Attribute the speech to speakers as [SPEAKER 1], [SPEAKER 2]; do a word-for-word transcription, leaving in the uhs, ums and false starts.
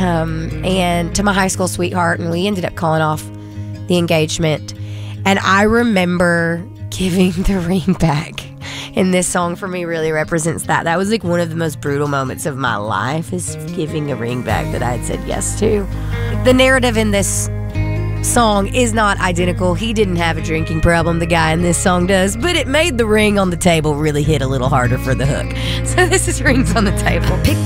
[SPEAKER 1] um, and to my high school sweetheart, and we ended up calling off the engagement. And I remember giving the ring back. And this song for me really represents that. That was like one of the most brutal moments of my life, is giving a ring back that I had said yes to. The narrative in this song is not identical. He didn't have a drinking problem, the guy in this song does, but it made the ring on the table really hit a little harder for the hook. So this is Rings on the Table.